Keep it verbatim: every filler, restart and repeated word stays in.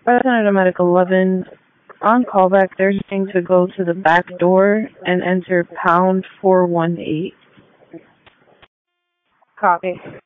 Representative Medic eleven, on callback, they're saying to go to the back door and enter pound four one eight. Copy.